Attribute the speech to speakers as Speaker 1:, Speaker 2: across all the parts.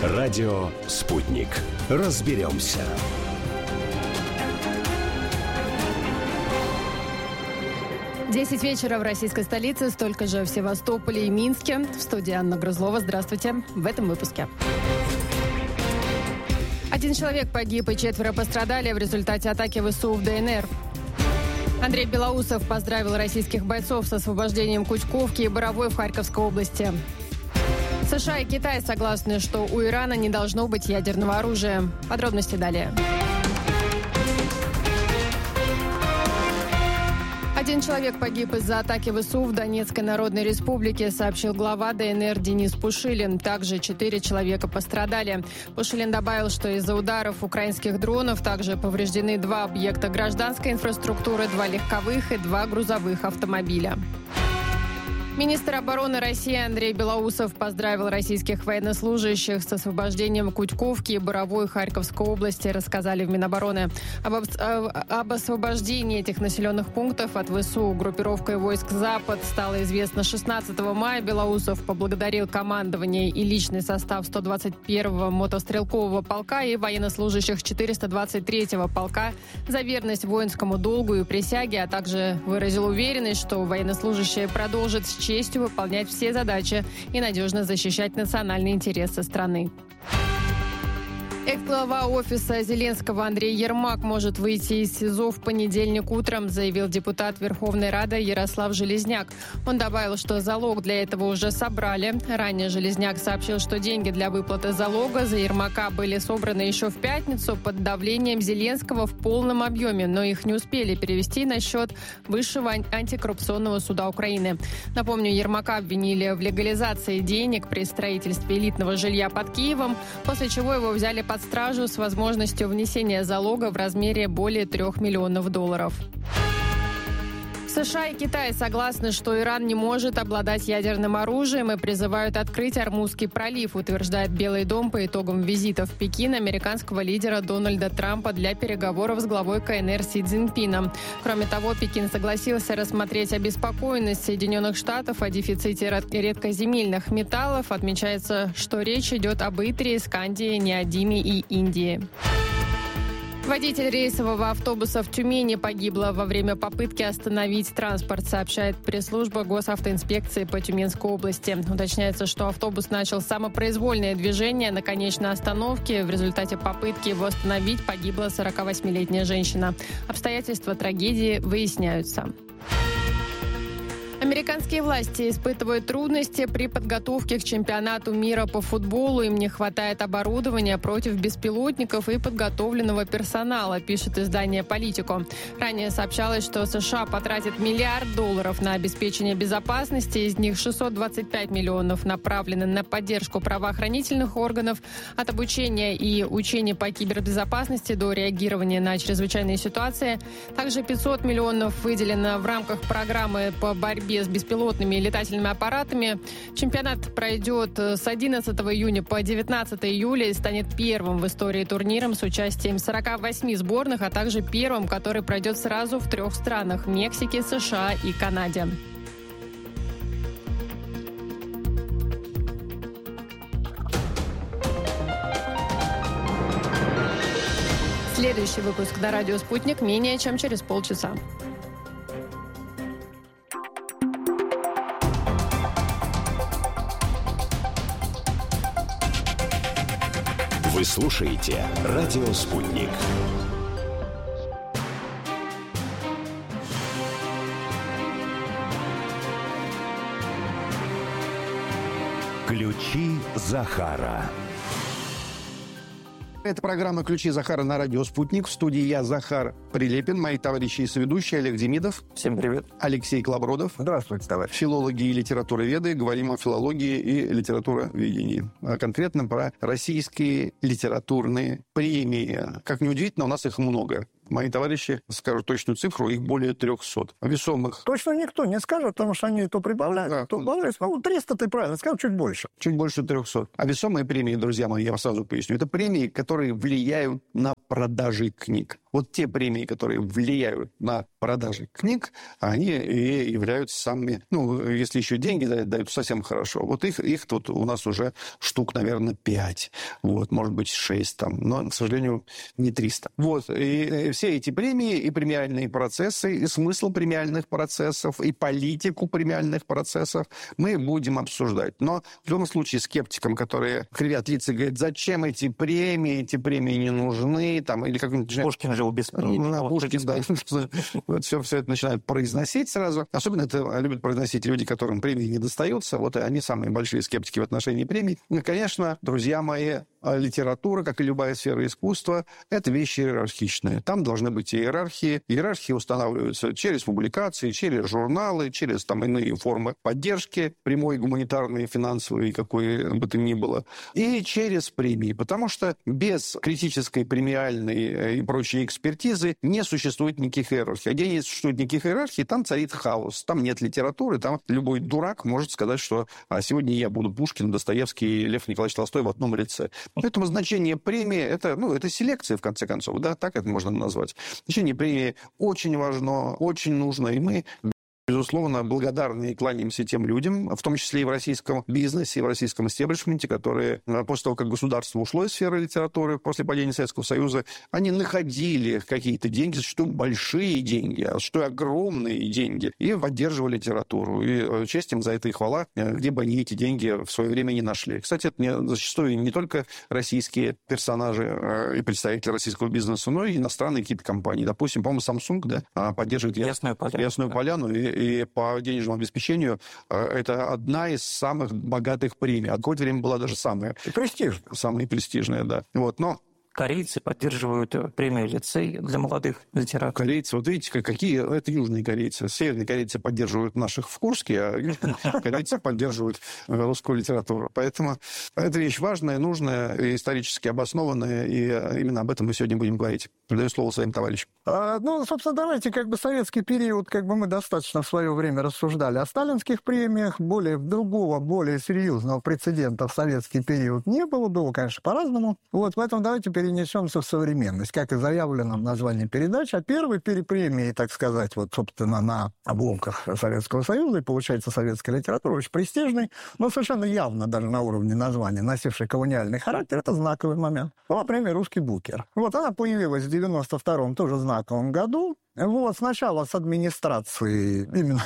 Speaker 1: Радио «Спутник». Разберемся.
Speaker 2: Десять вечера в российской столице, столько же в Севастополе и Минске. В студии Анна Грызлова. Здравствуйте. В этом выпуске. 1 человек погиб и 4 пострадали в результате атаки ВСУ в ДНР. Андрей Белоусов поздравил российских бойцов с освобождением Кутьковки и Боровой в Харьковской области. США и Китай согласны, что у Ирана не должно быть ядерного оружия. Подробности далее. 1 человек погиб из-за атаки ВСУ в Донецкой Народной Республике, сообщил глава ДНР Денис Пушилин. Также 4 человека пострадали. Пушилин добавил, что из-за ударов украинских дронов также повреждены 2 объекта гражданской инфраструктуры, 2 легковых и 2 грузовых автомобиля. Министр обороны России Андрей Белоусов поздравил российских военнослужащих с освобождением Кутьковки и Боровой Харьковской области, рассказали в Минобороны. Об освобождении этих населенных пунктов от ВСУ группировкой войск «Запад» стало известно 16 мая. Белоусов поблагодарил командование и личный состав 121-го мотострелкового полка и военнослужащих 423-го полка за верность воинскому долгу и присяге, а также выразил уверенность, что военнослужащие продолжат с честью выполнять все задачи и надежно защищать национальные интересы страны. Экс-глава офиса Зеленского Андрей Ермак может выйти из СИЗО в понедельник утром, заявил депутат Верховной Рады Ярослав Железняк. Он добавил, что залог для этого уже собрали. Ранее Железняк сообщил, что деньги для выплаты залога за Ермака были собраны еще в пятницу под давлением Зеленского в полном объеме, но их не успели перевести на счет Высшего антикоррупционного суда Украины. Напомню, Ермака обвинили в легализации денег при строительстве элитного жилья под Киевом, после чего его взяли под стражу с возможностью внесения залога в размере более $3 миллионов. США и Китай согласны, что Иран не может обладать ядерным оружием и призывают открыть Ормузский пролив, утверждает Белый дом по итогам визита в Пекин американского лидера Дональда Трампа для переговоров с главой КНР Си Цзиньпином. Кроме того, Пекин согласился рассмотреть обеспокоенность Соединенных Штатов о дефиците редкоземельных металлов. Отмечается, что речь идет об Итре, Искандии, Неодиме и Индии. Водитель рейсового автобуса в Тюмени погибла во время попытки остановить транспорт, сообщает пресс-служба Госавтоинспекции по Тюменской области. Уточняется, что автобус начал самопроизвольное движение на конечной остановке. В результате попытки его остановить погибла 48-летняя женщина. Обстоятельства трагедии выясняются. Американские власти испытывают трудности при подготовке к чемпионату мира по футболу. Им не хватает оборудования против беспилотников и подготовленного персонала, пишет издание «Политико». Ранее сообщалось, что США потратят $1 миллиард на обеспечение безопасности. Из них 625 миллионов направлены на поддержку правоохранительных органов, от обучения и учения по кибербезопасности до реагирования на чрезвычайные ситуации. Также 500 миллионов выделено в рамках программы по борьбе с беспилотными летательными аппаратами. Чемпионат пройдет с 11 июня по 19 июля и станет первым в истории турниром с участием 48 сборных, а также первым, который пройдет сразу в 3 странах – Мексике, США и Канаде. Следующий выпуск на радио «Спутник» менее чем через полчаса.
Speaker 1: Вы слушаете «Радио Спутник». Ключи Захара.
Speaker 3: Это программа «Ключи Захара» на радио «Спутник». В студии я, Захар Прилепин, мои товарищи и соведущие Олег Демидов.
Speaker 4: Всем привет.
Speaker 3: Алексей Клобродов.
Speaker 4: Здравствуйте, товарищ.
Speaker 3: Филологи и литературоведы. Говорим о филологии и литературоведении. А конкретно про российские литературные премии. Как ни удивительно, у нас их много. Мои товарищи скажут точную цифру, их более 300. Весомых.
Speaker 4: Точно никто не скажет, потому что они то прибавляют,
Speaker 3: Да.
Speaker 4: то убавляют. 300 ты правильно сказал, чуть больше.
Speaker 3: Чуть больше 300. А весомые премии, друзья мои, я вам сразу поясню, это премии, которые влияют на продажи книг. вот те премии, которые влияют на продажи книг, они и являются самыми, если еще деньги дают, совсем хорошо. Вот их тут у нас уже штук, наверное, 5, может быть, 6 там, но, к сожалению, не 300. И все эти премии, и премиальные процессы, и смысл премиальных процессов, и политику премиальных процессов мы будем обсуждать. Но в любом случае скептикам, которые кривят лица и говорят, зачем эти премии не нужны, там, или как-нибудь...
Speaker 5: Пушкин же без премии.
Speaker 3: Пушкин, да. Все это начинают произносить сразу. Особенно это любят произносить люди, которым премии не достаются. Вот и они самые большие скептики в отношении премий. И, конечно, друзья мои, литература, как и любая сфера искусства, это вещи иерархичные. Там должны быть иерархии. Иерархии устанавливаются через публикации, через журналы, через там иные формы поддержки, прямой, гуманитарной, финансовой, какой бы то ни было, и через премии. Потому что без критической, премиальной и прочей экспертизы не существует никаких иерархий. А где не существует никаких иерархий, там царит хаос. Там нет литературы, там любой дурак может сказать, что сегодня я буду Пушкин, Достоевский и Лев Николаевич Толстой в одном лице. Поэтому значение премии, это селекция, в конце концов, да, так это можно назвать. Значение премии очень важно, очень нужно, и мы... Безусловно, благодарны и кланяемся тем людям, в том числе и в российском бизнесе, и в российском истеблишменте, которые после того, как государство ушло из сферы литературы, после падения Советского Союза, они находили какие-то деньги, зачастую большие деньги, а зачастую огромные деньги, и поддерживали литературу. И честь им за это и хвала, где бы они эти деньги в свое время не нашли. Кстати, это зачастую не только российские персонажи и представители российского бизнеса, но и иностранные какие-то компании. Допустим, по-моему, Samsung, поддерживает Ясную Поляну, и по денежному обеспечению это одна из самых богатых премий. А какое-то время была даже самая престижная, да. Но
Speaker 5: корейцы поддерживают премию лицей для молодых литераторов.
Speaker 3: Корейцы, вот видите, какие... Это южные корейцы. Северные корейцы поддерживают наших в Курске, а южные корейцы поддерживают русскую литературу. Поэтому это вещь важная, нужная, исторически обоснованная, и именно об этом мы сегодня будем говорить. Передаю слово своим товарищам.
Speaker 4: Собственно, давайте советский период, мы достаточно в свое время рассуждали о сталинских премиях. Более серьезного прецедента в советский период не было. Было, конечно, по-разному. Поэтому давайте перенесемся в современность, как и заявлено в названии передачи. А первой премией, так сказать, собственно, на обломках Советского Союза, и получается советская литература, очень престижной, но совершенно явно даже на уровне названия, носившей колониальный характер, это знаковый момент. Была премия «Русский букер». Она появилась в 92-м тоже знаковом году. Сначала с администрации именно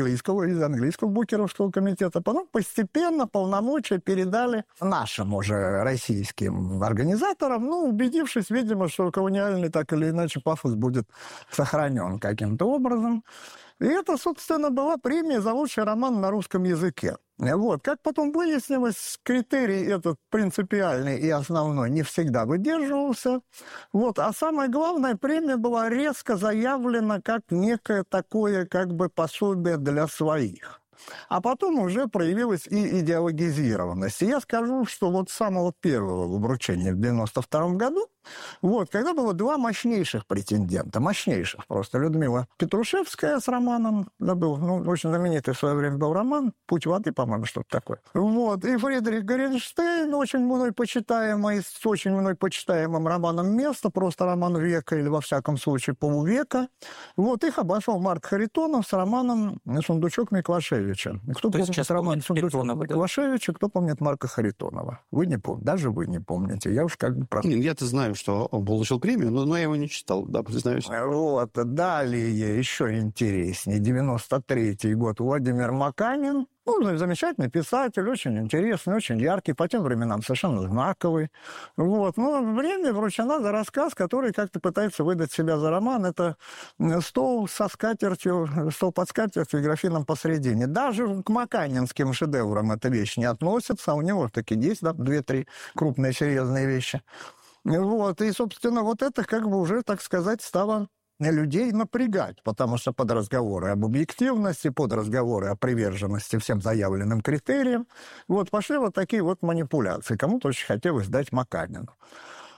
Speaker 4: из английского букеровского комитета, потом постепенно полномочия передали нашим уже российским организаторам, убедившись, видимо, что колониальный так или иначе пафос будет сохранен каким-то образом. И это, собственно, была премия за лучший роман на русском языке. Как потом выяснилось, критерий этот принципиальный и основной не всегда выдерживался. А самое главное, премия была резко заявлена как некое такое пособие для своих. А потом уже проявилась и идеологизированность. И я скажу, что с самого первого вручения в 92 году, когда было два мощнейших претендента, просто Людмила Петрушевская с романом, очень знаменитый в свое время был роман «Путь воды», по-моему, что-то такое. И Фридрих Горенштейн, очень мной почитаемый, с очень мной почитаемым романом «Место», просто роман века или, во всяком случае, полувека. Их обошел Марк Харитонов с романом «Сундучок Миклашевича». Кто помнит роман «Сундучок Миклашевича», кто помнит Марка Харитонова? Вы не помните, даже вы не помните. Я уж
Speaker 3: я-то знаю, что он получил премию, но я его не читал, да, признаюсь.
Speaker 4: Далее еще интереснее. 93-й год. Владимир Маканин. Замечательный писатель, очень интересный, очень яркий, по тем временам совершенно знаковый. Но время вручена за рассказ, который как-то пытается выдать себя за роман. Это стол под скатертью и графином посредине. Даже к маканинским шедеврам эта вещь не относится, а у него таки есть 2-3 крупные серьезные вещи. И, собственно, это уже, так сказать, стало людей напрягать, потому что под разговоры об объективности, под разговоры о приверженности всем заявленным критериям, пошли такие манипуляции. Кому-то очень хотелось дать Маканину.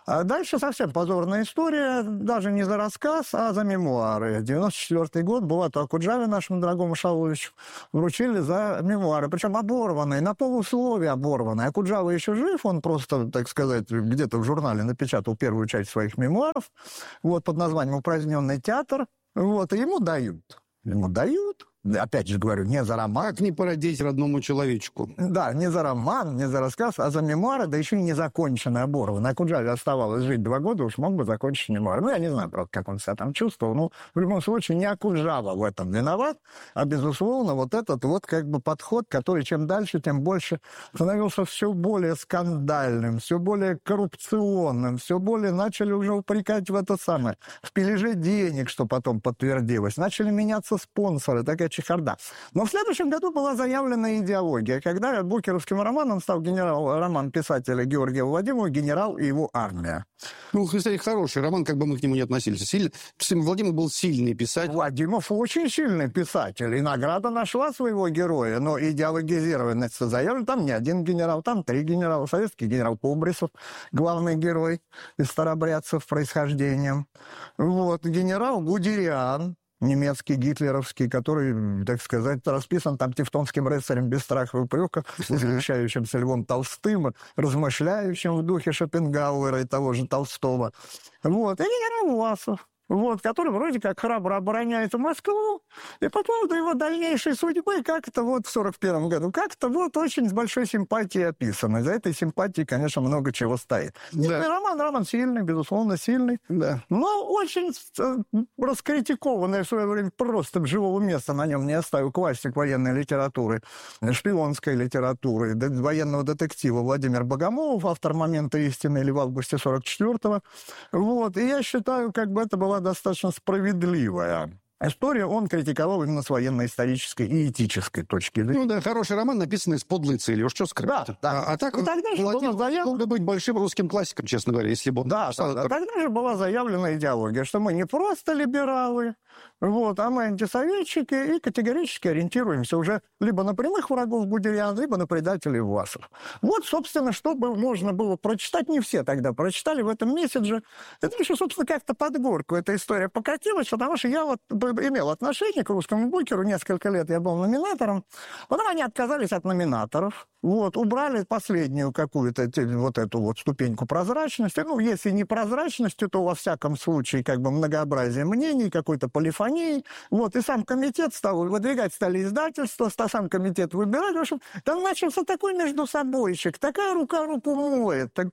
Speaker 4: А дальше совсем позорная история, даже не за рассказ, а за мемуары. 94-й год Булату Акуджаве, нашему дорогому Шаловичу, вручили за мемуары, причем оборванные, на полусловие оборванные. Акуджава еще жив, он просто, так сказать, где-то в журнале напечатал первую часть своих мемуаров, вот, под названием «Упраздненный театр», вот, и ему дают. Ему дают. Опять же говорю, не за роман.
Speaker 3: Как не породить родному человечку?
Speaker 4: Да, не за роман, не за рассказ, а за мемуары, да еще и незаконченные, оборванные. Акуджаве оставалось жить 2 года, уж мог бы закончить мемуары. Ну, я не знаю, правда, как он себя там чувствовал. Ну, в любом случае, не Акуджава в этом виноват, а, безусловно, вот этот вот как бы подход, который чем дальше, тем больше становился все более скандальным, все более коррупционным, все более начали уже упрекать в это самое, в пилеже денег, что потом подтвердилось. Начали меняться спонсоры, такая чехарда. Но в следующем году была заявлена идеология, когда букеровским романом стал роман писателя Георгия Владимирова «Генерал и его армия».
Speaker 3: Ну, кстати, хороший роман, как бы мы к нему не относились. Владимир был сильный писатель.
Speaker 4: Владимиров очень сильный писатель, и награда нашла своего героя, но идеологизированность заявлена. Там не один генерал, там 3 генерала. Советский генерал Кобрисов, главный герой из старобрядцев происхождением. Вот, генерал Гудериан, немецкий, гитлеровский, который, так сказать, расписан там тевтонским рыцарем без страха и упрека, восхищающимся Львом Толстым, размышляющим в духе Шопенгауэра и того же Толстого. Вот. И генерал Власов, вот, который вроде как храбро обороняет Москву, и по поводу его дальнейшей судьбы как-то вот в 1941 году, как-то вот очень с большой симпатией описано. За этой симпатией, конечно, много чего стоит. Да. Роман сильный, безусловно, сильный, да. Но очень раскритикованный в свое время, просто живого места на нем не оставил классик военной литературы, шпионской литературы, военного детектива Владимир Богомолов, автор «Момента истины» или в августе 1944-го. Вот, и я считаю, как бы это была достаточно справедливая история. Он критиковал именно с военно-исторической и этической точки зрения.
Speaker 3: Ну да, хороший роман, написанный с подлой целью. Уж что скрывать?
Speaker 4: Да.
Speaker 3: А так Владимир мог бы быть большим русским классиком, честно говоря, если бы...
Speaker 4: Да, тогда же была заявлена идеология, что мы не просто либералы, вот, а мы антисоветчики и категорически ориентируемся уже либо на прямых врагов Гудериана, либо на предателей Власов. Вот, собственно, что можно было прочитать. Не все тогда прочитали в этом месседже. Это еще, собственно, как-то под горку эта история покатилась, потому что я вот имел отношение к русскому букеру, несколько лет я был номинатором, потом они отказались от номинаторов, вот, убрали последнюю какую-то вот эту вот ступеньку прозрачности. Ну, если не прозрачностью, то во всяком случае как бы многообразие мнений, какой-то полифонии. Вот, и сам комитет стали издательства, сам комитет выбирать. В общем, там начался такой между собойчик, такая рука руку моет. Так,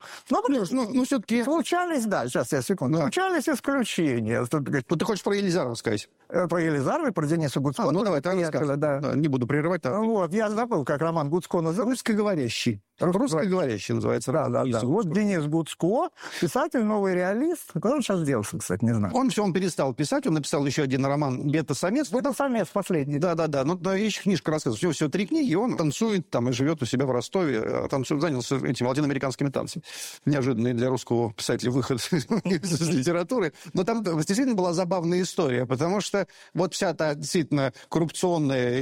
Speaker 3: ну, все-таки...
Speaker 4: Случались, да, сейчас я секунду. Да. Случались исключения.
Speaker 3: Вот ты хочешь про Елизарова сказать?
Speaker 4: Про Елизарова и про Дениса Гуцко.
Speaker 3: Ну, давай, ты расскажи. Да. Не буду прерывать.
Speaker 4: Вот, я забыл, как роман Гуцко называется.
Speaker 3: Русскоговорящий. Русскоговорящий называется.
Speaker 4: Да. Вот Денис Гуцко, писатель, новый реалист. Куда он сейчас делся, кстати, не знаю.
Speaker 3: Он перестал писать. Он написал еще один роман «Бета-самец».
Speaker 4: «Бета-самец» последний.
Speaker 3: Да. Ну, еще книжка рассказывает. Всего 3 книги. Он танцует там и живет у себя в Ростове. Занялся этими латиноамериканскими танцами. Неожиданный для русского писателя выход из литературы. Но там действительно была забавная история, потому что вот вся та действительно коррупционная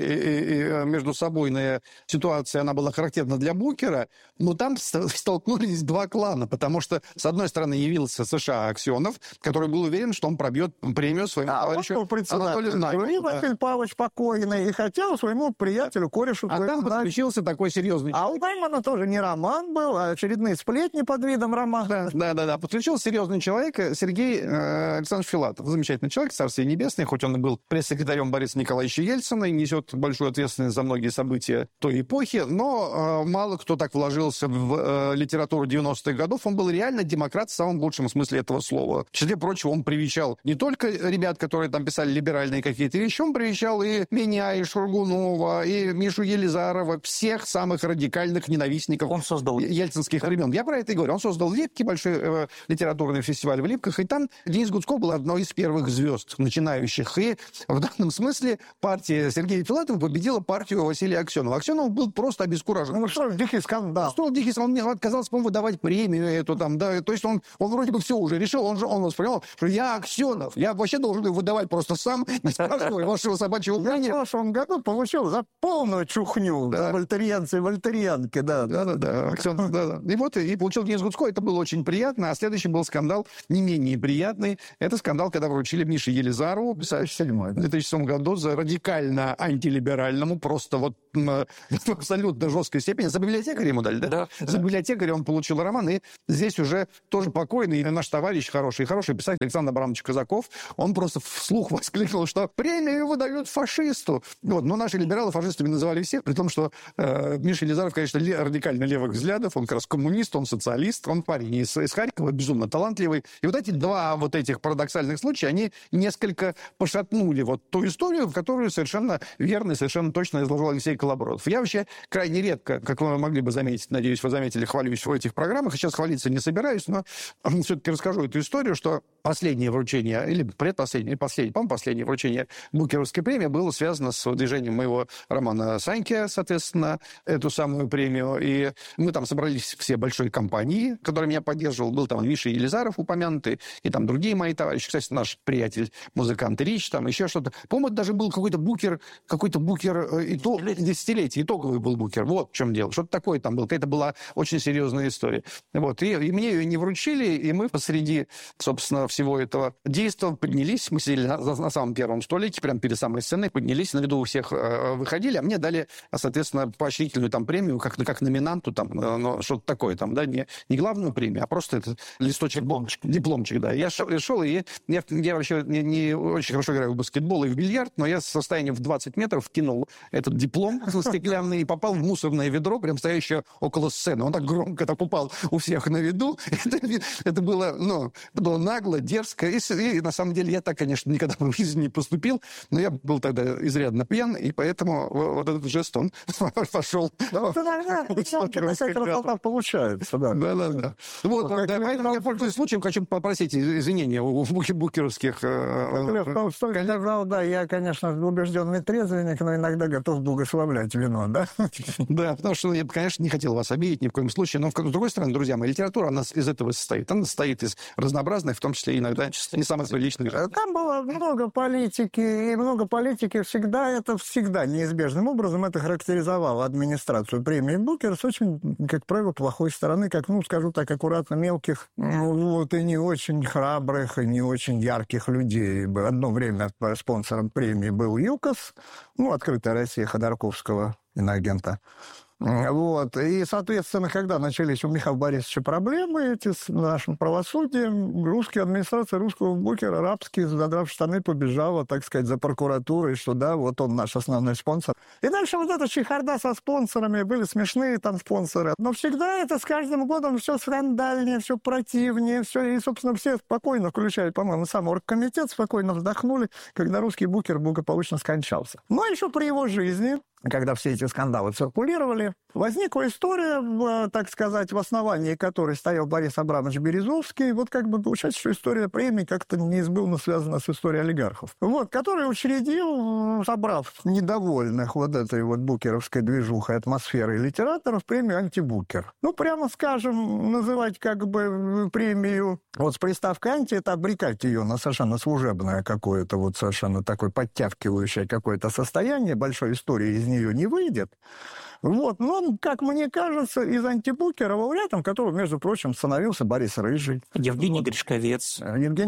Speaker 3: и междусобойная ситуация, она была характерна для Букера, но там столкнулись 2 клана, потому что, с одной стороны, явился США Аксенов, который был уверен, что он пробьет премию своему товарищу Анатолию Найману.
Speaker 4: Василий Павлович покойный, и хотел своему приятелю, корешу...
Speaker 3: А там подключился такой серьезный...
Speaker 4: А у Наймана тоже не роман был, а очередные сплетни под видом романа.
Speaker 3: Да. Подключился серьезный человек, Сергей Александрович Филатов. Замечательный человек, царствие небесное, хоть он и был пресс-секретарем Бориса Николаевича Ельцина и несет большую ответственность за многие события той эпохи, но мало кто так вложился в литературу 90-х годов. Он был реально демократ в самом лучшем смысле этого слова. В числе прочего, он привечал не только ребят, которые там писали либеральные какие-то вещи, он привечал и меня, и Шургунова, и Мишу Елизарова, всех самых радикальных ненавистников
Speaker 5: он создал
Speaker 3: ельцинских времен. Я про это и говорю. Он создал в Липке большой литературный фестиваль в Липках, и там Денис Гуцко был одной из первых звезд начинающих. И в данном смысле партия Сергея Филатова победила партию Василия Аксенова. Аксенов был просто обескуражен.
Speaker 4: Ну что, дикий скандал скандал.
Speaker 3: Что он мне отказался, по-моему, выдавать премию эту там, да, то есть он вроде бы все уже решил, он воспринял, что я Аксенов, я вообще должен его выдавать просто сам, не спрашивая вашего собачьего мнения.
Speaker 4: Я в прошлом году получил за полную чухню, да. Вольтерьянцы и вольтерьянки, да.
Speaker 3: Да, Аксенов, да. И вот, и получил Денис Гудской, это было очень приятно, а следующий был скандал не менее приятный, это скандал, когда вручили Мише Елизарову, в 2007 году за радикально антилиберальному, просто вот в абсолютно жесткой степени. За библиотекаря ему дали, да?
Speaker 5: Да.
Speaker 3: За библиотекаря он получил роман, и здесь уже тоже покойный наш товарищ, хороший писатель Александр Абрамович Казаков, он просто вслух воскликнул, что премию выдают фашисту. Вот. Но наши либералы фашистами называли всех, при том, что Миша Елизаров, конечно, радикально левых взглядов, он как раз коммунист, он социалист, он парень из Харькова, безумно талантливый. И вот эти два вот этих парадоксальных случая, они несколько пошатнули вот ту историю, в которую совершенно верно и совершенно точно изложил Алексей Колобродов. Я вообще крайне редко, как вы могли бы заметить, надеюсь, вы заметили, хвалюсь в этих программах, сейчас хвалиться не собираюсь, но все-таки расскажу эту историю, что последнее вручение, или предпоследнее, по-моему, последнее вручение Букеровской премии было связано с движением моего романа «Саньки», соответственно, эту самую премию, и мы там собрались все большой компании, которая меня поддерживала, был там Миша Елизаров упомянутый, и там другие мои товарищи, кстати, наш приятель, музыкант Рич, там еще что-то. По-моему, даже был какой-то букер десятилетие, итоговый был букер. Вот в чем дело. Что-то такое там было. Это была очень серьезная история. Вот. И мне ее не вручили, и мы посреди, собственно, всего этого действия поднялись. Мы сидели на самом первом столике, прямо перед самой сценой, поднялись, на виду у всех выходили, а мне дали, соответственно, поощрительную там премию, как номинанту, там, ну, что-то такое, там, да, не главную премию, а просто этот листочек, дипломчик, да. Я шел, и я вообще не очень хорошо играю в баскетбол и в бильярд, но я с расстояния в 20 метров кинул этот диплом стеклянный и попал в мусорное ведро, прям стоящее около сцены. Он так громко так упал у всех на виду. Это было нагло, дерзко. И на самом деле я так, конечно, никогда в жизни не поступил, но я был тогда изрядно пьян, и поэтому вот этот жест, он пошел.
Speaker 4: Получается, да.
Speaker 3: Да. Вот, я пользуюсь случаем, хочу попросить извинения у букеровских коллег.
Speaker 4: Да, я, конечно, убежденный трезвенник, но иногда готов благословлять вино, да?
Speaker 3: Да, потому что я, конечно, не хотел вас обидеть ни в коем случае, но, с другой стороны, друзья мои, литература, она из этого состоит. Она состоит из разнообразных, в том числе иногда не самых приличных.
Speaker 4: Там было много политики, и много политики всегда неизбежным образом это характеризовало администрацию премии Букер с очень, как правило, плохой стороны, как, скажу так, аккуратно, мелких, вот, и не очень храбрых, и не очень ярких людей. Одно время спонсором премии был ЮКОС, «Открытая Россия» Ходорковского, иноагента. Вот. И, соответственно, когда начались у Михаила Борисовича проблемы эти с нашим правосудием, русская администрация русского Букера, рабски, задрав штаны, побежала, так сказать, за прокуратурой, что да, вот он наш основной спонсор. И дальше вот эта чехарда со спонсорами, были смешные там спонсоры. Но всегда это с каждым годом все скандальнее, все противнее, все. И, собственно, все спокойно, включая, по-моему, сам оргкомитет, спокойно вздохнули, когда русский Букер благополучно скончался. Но еще при его жизни, когда все эти скандалы циркулировали, возникла история, так сказать, в основании которой стоял Борис Абрамович Березовский. Вот как бы получается, что история премии как-то неизбывно связана с историей олигархов. Вот, который учредил, собрав недовольных вот этой вот букеровской движухой атмосферой литераторов, премию «Антибукер». Прямо скажем, называть как бы премию вот с приставкой «анти» — это обрекать ее на совершенно служебное какое-то вот совершенно такое подтягивающее какое-то состояние, большой истории из нее не выйдет. Вот, но, как мне кажется, из «Антибукера» лауреатом, которого, между прочим, становился Борис Рыжий.
Speaker 5: Евгений Гришковец.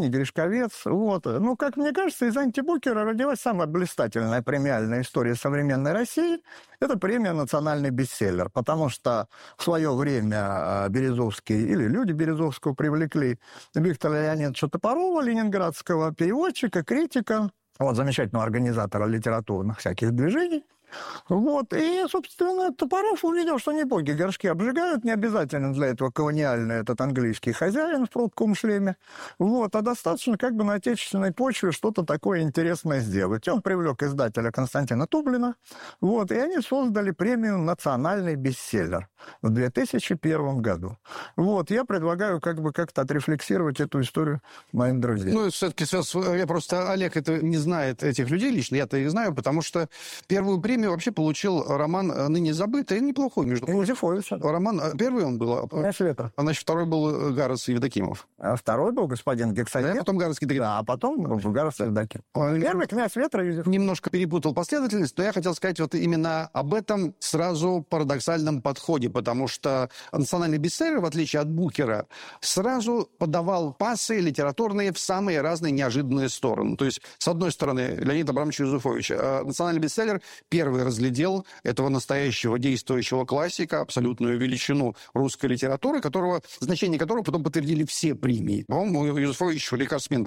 Speaker 4: Вот. Как мне кажется, из «Антибукера» родилась самая блистательная премиальная история современной России. Это премия «Национальный бестселлер», потому что в свое время Березовский, или люди Березовского привлекли Виктора Леонидовича Топорова, ленинградского переводчика, критика, замечательного организатора литературных всяких движений. Вот. И, собственно, Топоров увидел, что не боги горшки обжигают, не обязательно для этого колониальный этот английский хозяин в пробковом шлеме, вот, а достаточно как бы на отечественной почве что-то такое интересное сделать. И он привлек издателя Константина Тублина, вот, и они создали премию «Национальный бестселлер» в 2001 году. Вот, я предлагаю как бы как-то отрефлексировать эту историю моим друзьям.
Speaker 3: Все-таки я просто, Олег это не знает этих людей лично, я-то их знаю, потому что первую премию премию вообще получил роман ныне забытый, неплохой, между прочим.
Speaker 4: Юзефовича.
Speaker 3: Роман первый он был,
Speaker 4: «Князь ветра».
Speaker 3: а значит, второй был Гарас Евдокимов.
Speaker 4: А второй был господин Гексаген.
Speaker 3: Да, потом Гарас Евдокимов.
Speaker 4: Да, а потом Гарас Евдокимов. Первый «Князь ветра» Юзефович.
Speaker 3: Немножко перепутал последовательность, но я хотел сказать вот именно об этом сразу парадоксальном подходе, потому что национальный бестселлер, в отличие от Букера, сразу подавал пассы литературные в самые разные неожиданные стороны. То есть, с одной стороны, Леонид Абрамович Юзефович, национальный бестселлер первый разглядел этого настоящего действующего классика, абсолютную величину русской литературы, значение которого потом подтвердили все премии. По-моему, Юзефович рекордсмен